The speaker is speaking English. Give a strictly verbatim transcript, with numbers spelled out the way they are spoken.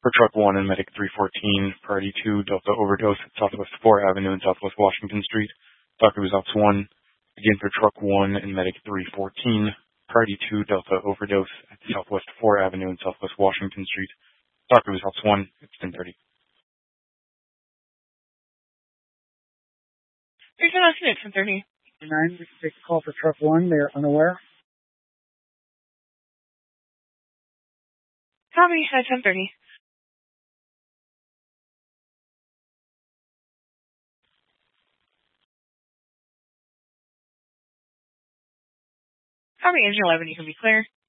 For truck one and medic three fourteen, priority two, Delta overdose at Southwest four Avenue and Southwest Washington Street. Doctor results one. Again for truck one and medic three fourteen, priority two, Delta overdose at Southwest four Avenue and Southwest Washington Street. Doctor results one. It's ten thirty. There's an accident at ten thirty. nine, we can take a call for truck one. They are unaware. Copy at ten thirty. Copy, engine eleven, you can be clear.